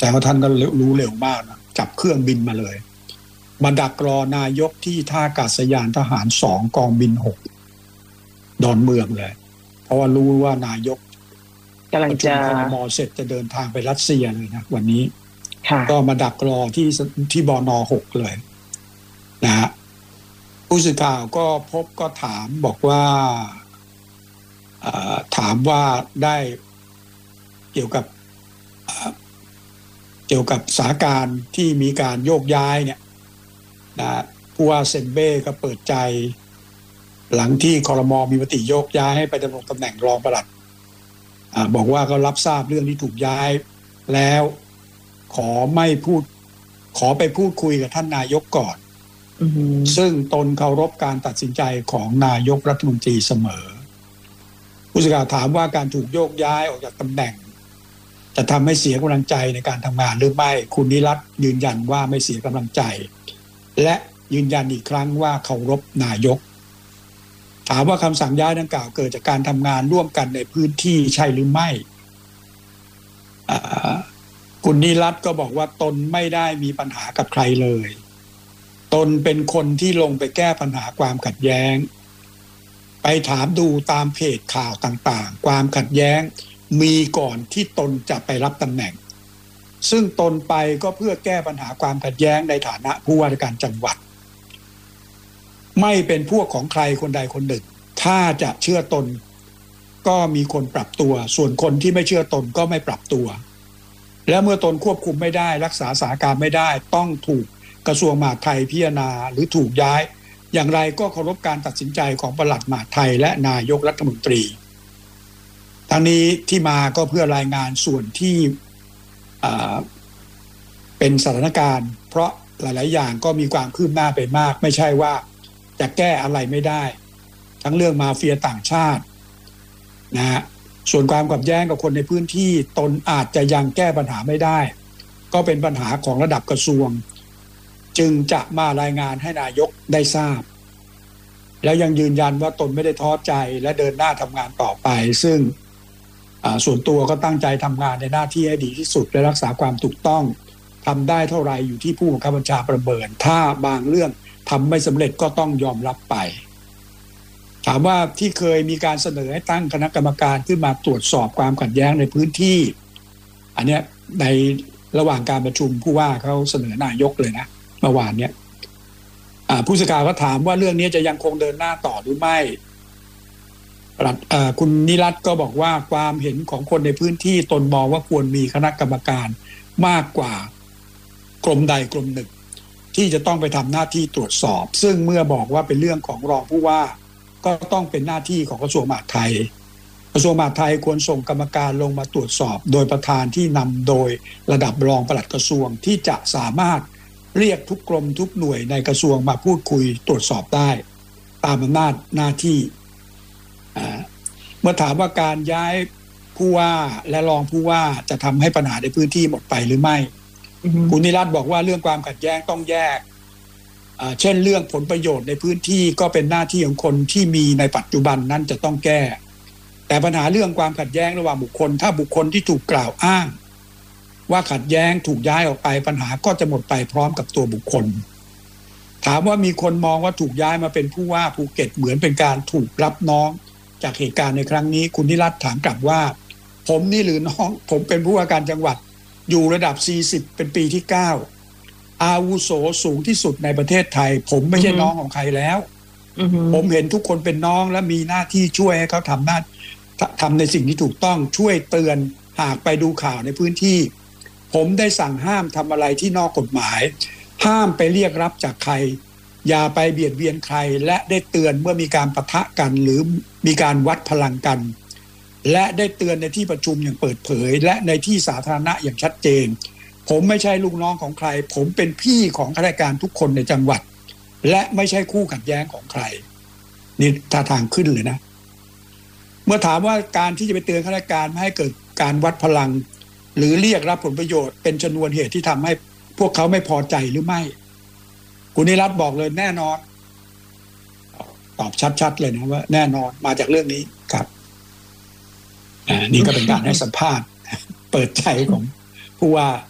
ดงว่าท่านก็รู้เร็วมากนะจับเครื่องบินมาเลยมาดักรอนายกที่ท่าอากาศยานทหาร2กองบิน6ดอนเมืองเลยเพราะว่ารู้ว่านายกกำลังจะครม.เสร็จจะเดินทางไปรัสเซียเลยนะวันนี้ก็มาดักรอที่บน.6เลยนะฮะผู้สื่อข่าวก็พบก็ถามบอกว่าถามว่าได้เกี่ยวกับสถานการณ์ที่มีการโยกย้ายเนี่ยนะผู้ว่าเซนเบ้ก็เปิดใจหลังที่ครม.มีมติโยกย้ายให้ไปดำรงตำแหน่งรองปลัดบอกว่าก็รับทราบเรื่องที่ถูกย้ายแล้วขอไปพูดคุยกับท่านนายกก่อนซึ่งตนเคารพการตัดสินใจของนายกรัฐมนตรีเสมอผู้สื่อข่าวถามว่าการถูกโยกย้ายออกจากตำแหน่งจะทำให้เสียกำลังใจในการทำงานหรือไม่คุณนิรัตน์ยืนยันว่าไม่เสียกำลังใจและยืนยันอีกครั้งว่าเคารพนายกถามว่าคำสั่งย้ายดังกล่าวเกิดจากการทำงานร่วมกันในพื้นที่ใช่หรือไม่คุณนิรัตน์ก็บอกว่าตนไม่ได้มีปัญหากับใครเลยตนเป็นคนที่ลงไปแก้ปัญหาความขัดแย้งไปถามดูตามเพจข่าวต่างๆความขัดแย้งมีก่อนที่ตนจะไปรับตำแหน่งซึ่งตนไปก็เพื่อแก้ปัญหาความขัดแย้งในฐานะผู้ว่าราชการจังหวัดไม่เป็นพวกของใครคนใดคนหนึ่งถ้าจะเชื่อตนก็มีคนปรับตัวส่วนคนที่ไม่เชื่อตนก็ไม่ปรับตัวและเมื่อตนควบคุมไม่ได้รักษาสถานการณ์ไม่ได้ต้องถูกกระทรวงมหาดไทยพิจารณาหรือถูกย้ายอย่างไรก็เคารพการตัดสินใจของปลัดมหาดไทยและนายกรัฐมนตรีทั้งนี้ที่มาก็เพื่อรายงานส่วนที่เป็นสถานการณ์เพราะหลายๆอย่างก็มีความคืบหน้าไปมากไม่ใช่ว่าจะแก้อะไรไม่ได้ทั้งเรื่องมาเฟียต่างชาตินะฮะส่วนความขัดแย้งกับคนในพื้นที่ตนอาจจะยังแก้ปัญหาไม่ได้ก็เป็นปัญหาของระดับกระทรวงจึงจะมารายงานให้นายกได้ทราบแล้วยังยืนยันว่าตนไม่ได้ท้อใจและเดินหน้าทำงานต่อไปซึ่งส่วนตัวก็ตั้งใจทำงานในหน้าที่ให้ดีที่สุดและรักษาความถูกต้องทำได้เท่าไรอยู่ที่ผู้บังคับบัญชาประเมินถ้าบางเรื่องทำไม่สำเร็จก็ต้องยอมรับไปถามว่าที่เคยมีการเสนอให้ตั้งคณะกรรมการขึ้นมาตรวจสอบความขัดแย้งในพื้นที่อันนี้ในระหว่างการประชุมผู้ว่าเขาเสนอนายกเลยนะเมื่อวานเนี้ยผู้สื่อข่าวก็ถามว่าเรื่องนี้จะยังคงเดินหน้าต่อหรือไม่คุณนิรัตน์ก็บอกว่าความเห็นของคนในพื้นที่ตนมองว่าควรมีคณะกรรมการมากกว่ากรมใดกรมหนึ่งที่จะต้องไปทำหน้าที่ตรวจสอบซึ่งเมื่อบอกว่าเป็นเรื่องของรองผู้ว่าก็ต้องเป็นหน้าที่ของกระทรวงมหาดไทยกระทรวงมหาดไทยควรส่งกรรมการลงมาตรวจสอบโดยประธานที่นำโดยระดับรองปลัดกระทรวงที่จะสามารถเรียกทุกกรมทุกหน่วยในกระทรวงมาพูดคุยตรวจสอบได้ตามอำนาจหน้าที่เมื่อถามว่าการย้ายผู้ว่าและรองผู้ว่าจะทำให้ปัญหาในพื้นที่หมดไปหรือไม่คุณนิรัตน์บอกว่าเรื่องความขัดแย้งต้องแยกเช่นเรื่องผลประโยชน์ในพื้นที่ก็เป็นหน้าที่ของคนที่มีในปัจจุบันนั้นจะต้องแก้แต่ปัญหาเรื่องความขัดแย้งระหว่างบุคคลถ้าบุคคลที่ถูกกล่าวอ้างว่าขัดแย้งถูกย้ายออกไปปัญหาก็จะหมดไปพร้อมกับตัวบุคคลถามว่ามีคนมองว่าถูกย้ายมาเป็นผู้ว่าภูเก็ตเหมือนเป็นการถูกรับน้องจากเหตุการณ์ในครั้งนี้คุณนิรัตน์ถามกลับว่าผมนี่หรือน้องผมเป็นผู้ว่าการจังหวัดอยู่ระดับ40เป็นปีที่9อาวุโสสูงที่สุดในประเทศไทยผมไม่ใช่น้องของใครแล้วผมเห็นทุกคนเป็นน้องและมีหน้าที่ช่วยให้เขาทำในสิ่งที่ถูกต้องช่วยเตือนหากไปดูข่าวในพื้นที่ผมได้สั่งห้ามทำอะไรที่นอกกฎหมายห้ามไปเรียกรับจากใครอย่าไปเบียดเบียนใครและได้เตือนเมื่อมีการปะทะกันหรือมีการวัดพลังกันและได้เตือนในที่ประชุมอย่างเปิดเผยและในที่สาธารณะอย่างชัดเจนผมไม่ใช่ลูกน้องของใครผมเป็นพี่ของข้าราชการทุกคนในจังหวัดและไม่ใช่คู่ขัดแย้งของใครนี่ท่าทางขึ้นเลยนะเมื่อถามว่าการที่จะไปเตือนข้าราชการไม่ให้เกิดการวัดพลังหรือเรียกรับผลประโยชน์เป็นชนวนเหตุที่ทำให้พวกเขาไม่พอใจหรือไม่คุณนิรัตน์บอกเลยแน่นอนตอบชัดๆเลยนะว่าแน่นอนมาจากเรื่องนี้ครับนี่ก็เป็นการให้สัมภาษณ์เปิดใจของผู้ว่า